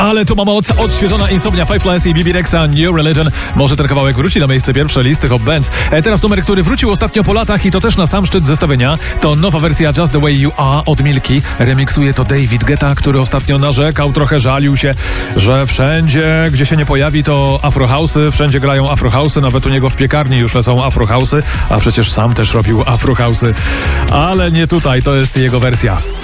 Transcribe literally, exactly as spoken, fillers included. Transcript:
Ale tu mamy od, odświeżona Insomnia, Five Lies i B B Rexa, New Religion. Może ten kawałek wróci na miejsce pierwsze listy Hot Bands. E, teraz numer, który wrócił ostatnio po latach i to też na sam szczyt zestawienia. To nowa wersja Just The Way You Are od Milki. Remiksuje to David Guetta, który ostatnio narzekał, trochę żalił się, że wszędzie, gdzie się nie pojawi, to afrohouse'y, wszędzie grają afrohouse'y, nawet u niego w piekarni już lecą afrohouse'y, a przecież sam też robił afrohouse'y. Ale nie tutaj, to jest jego wersja.